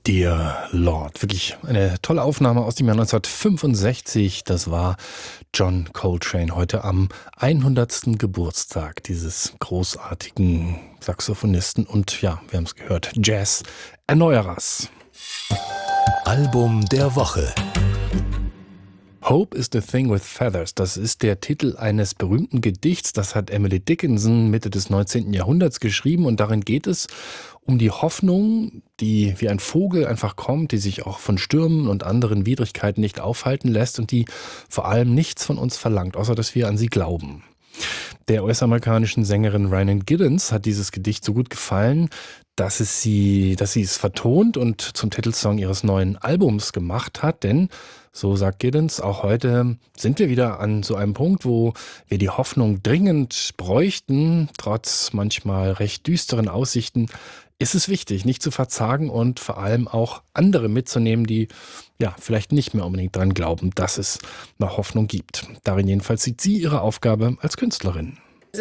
Dear Lord. Wirklich eine tolle Aufnahme aus dem Jahr 1965. Das war John Coltrane heute am 100. Geburtstag dieses großartigen Saxophonisten und ja, wir haben es gehört, Jazz-Erneuerers. Album der Woche. Hope is the Thing with Feathers. Das ist der Titel eines berühmten Gedichts. Das hat Emily Dickinson Mitte des 19. Jahrhunderts geschrieben und darin geht es um die Hoffnung, die wie ein Vogel einfach kommt, die sich auch von Stürmen und anderen Widrigkeiten nicht aufhalten lässt und die vor allem nichts von uns verlangt, außer dass wir an sie glauben. Der US-amerikanischen Sängerin Rhiannon Giddens hat dieses Gedicht so gut gefallen, dass sie es vertont und zum Titelsong ihres neuen Albums gemacht hat, denn, so sagt Giddens, auch heute sind wir wieder an so einem Punkt, wo wir die Hoffnung dringend bräuchten, trotz manchmal recht düsteren Aussichten, ist es wichtig, nicht zu verzagen und vor allem auch andere mitzunehmen, die ja vielleicht nicht mehr unbedingt dran glauben, dass es noch Hoffnung gibt. Darin jedenfalls sieht sie ihre Aufgabe als Künstlerin. Es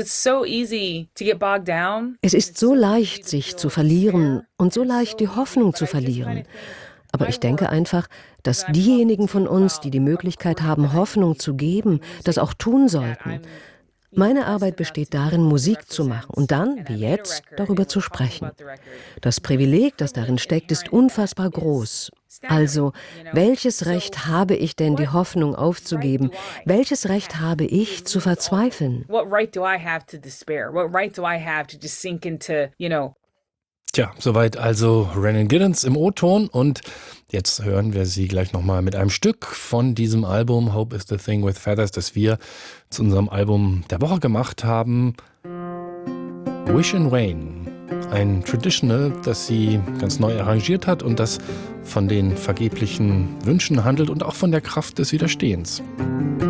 ist so leicht, sich zu verlieren und so leicht, die Hoffnung zu verlieren. Aber ich denke einfach, dass diejenigen von uns, die die Möglichkeit haben, Hoffnung zu geben, das auch tun sollten. Meine Arbeit besteht darin, Musik zu machen und dann, wie jetzt, darüber zu sprechen. Das Privileg, das darin steckt, ist unfassbar groß. Also, welches Recht habe ich denn, die Hoffnung aufzugeben? Welches Recht habe ich, zu verzweifeln? Tja, soweit also Rhiannon Giddens im O-Ton und jetzt hören wir sie gleich nochmal mit einem Stück von diesem Album Hope is the Thing with Feathers, das wir zu unserem Album der Woche gemacht haben. Wish and Rain, ein Traditional, das sie ganz neu arrangiert hat und das von den vergeblichen Wünschen handelt und auch von der Kraft des Widerstehens.